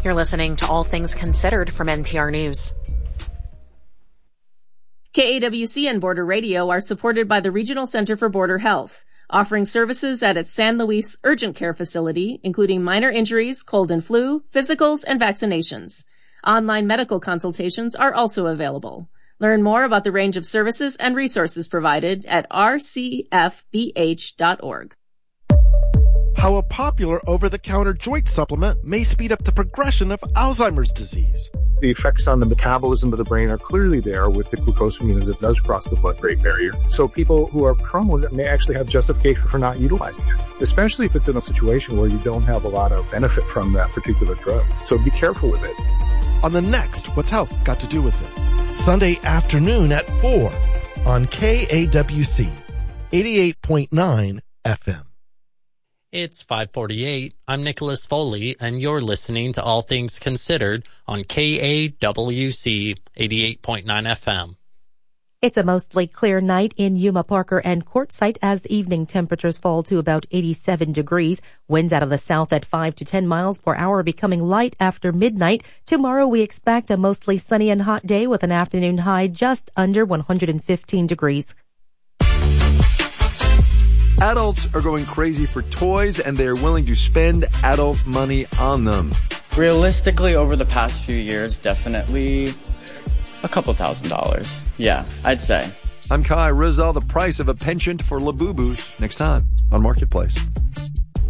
You're listening to All Things Considered from NPR News. KAWC and Border Radio are supported by the Regional Center for Border Health, offering services at its San Luis Urgent Care Facility, including minor injuries, cold and flu, physicals, and vaccinations. Online medical consultations are also available. Learn more about the range of services and resources provided at rcfbh.org. How a popular over-the-counter joint supplement may speed up the progression of Alzheimer's disease. The effects on the metabolism of the brain are clearly there with the glucosamine as it does cross the blood-brain barrier. So people who are prone may actually have justification for not utilizing it, especially if it's in a situation where you don't have a lot of benefit from that particular drug. So be careful with it. On the next What's Health Got to Do with It? Sunday afternoon at 4 on KAWC 88.9 FM. It's 5:48. I'm Nicholas Foley, and you're listening to All Things Considered on KAWC 88.9 FM. It's a mostly clear night in Yuma, Parker, and Quartzsite as the evening temperatures fall to about 87 degrees. Winds out of the south at 5 to 10 miles per hour, becoming light after midnight. Tomorrow we expect a mostly sunny and hot day with an afternoon high just under 115 degrees. Adults are going crazy for toys, and they're willing to spend adult money on them. Realistically, over the past few years, definitely a couple $1,000s. Yeah, I'd say. I'm Kai Rizal. The price of a penchant for Labubus next time on Marketplace.